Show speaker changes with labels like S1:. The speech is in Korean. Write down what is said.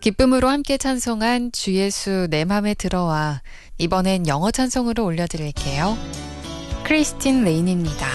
S1: 기쁨으로 함께 찬송한 주 예수 내 맘에 들어와. 이번엔 영어 찬송으로 올려드릴게요. 크리스틴 레인입니다.